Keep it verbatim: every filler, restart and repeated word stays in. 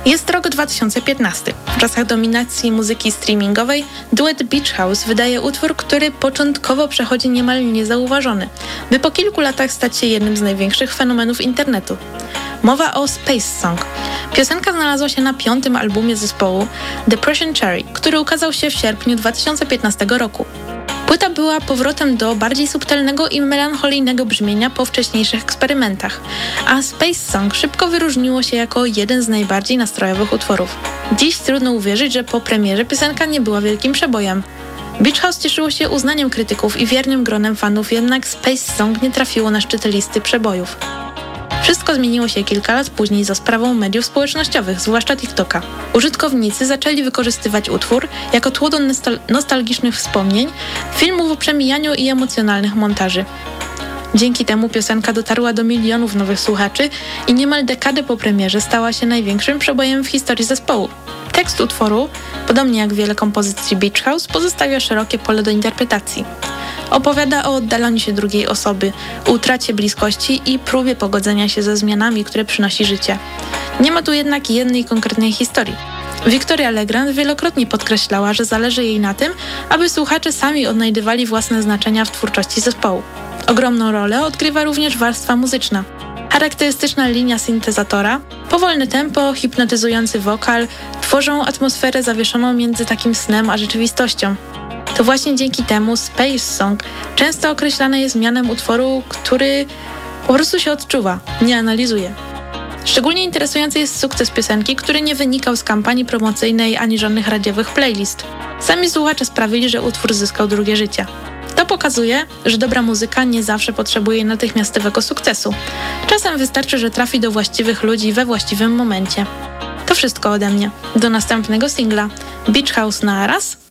Jest rok dwa tysiące piętnasty. W czasach dominacji muzyki streamingowej duet Beach House wydaje utwór, który początkowo przechodzi niemal niezauważony, by po kilku latach stać się jednym z największych fenomenów internetu. Mowa o Space Song. Piosenka znalazła się na piątym albumie zespołu Depression Cherry, który ukazał się w sierpniu dwa tysiące piętnastego roku. Płyta była powrotem do bardziej subtelnego i melancholijnego brzmienia po wcześniejszych eksperymentach, a Space Song szybko wyróżniło się jako jeden z najbardziej nastrojowych utworów. Dziś trudno uwierzyć, że po premierze piosenka nie była wielkim przebojem. Beach House cieszyło się uznaniem krytyków i wiernym gronem fanów, jednak Space Song nie trafiło na szczyty listy przebojów. Wszystko zmieniło się kilka lat później za sprawą mediów społecznościowych, zwłaszcza TikToka. Użytkownicy zaczęli wykorzystywać utwór jako tło do nostal- nostalgicznych wspomnień, filmów o przemijaniu i emocjonalnych montaży. Dzięki temu piosenka dotarła do milionów nowych słuchaczy i niemal dekadę po premierze stała się największym przebojem w historii zespołu. Tekst utworu, podobnie jak wiele kompozycji Beach House, pozostawia szerokie pole do interpretacji. Opowiada o oddalaniu się drugiej osoby, utracie bliskości i próbie pogodzenia się ze zmianami, które przynosi życie. Nie ma tu jednak jednej konkretnej historii. Victoria Legrand wielokrotnie podkreślała, że zależy jej na tym, aby słuchacze sami odnajdywali własne znaczenia w twórczości zespołu. Ogromną rolę odgrywa również warstwa muzyczna. Charakterystyczna linia syntezatora, powolne tempo, hipnotyzujący wokal tworzą atmosferę zawieszoną między takim snem a rzeczywistością. To właśnie dzięki temu Space Song często określany jest mianem utworu, który po prostu się odczuwa, nie analizuje. Szczególnie interesujący jest sukces piosenki, który nie wynikał z kampanii promocyjnej ani żadnych radiowych playlist. Sami słuchacze sprawili, że utwór zyskał drugie życie. To pokazuje, że dobra muzyka nie zawsze potrzebuje natychmiastowego sukcesu. Czasem wystarczy, że trafi do właściwych ludzi we właściwym momencie. To wszystko ode mnie. Do następnego singla. Beach House na raz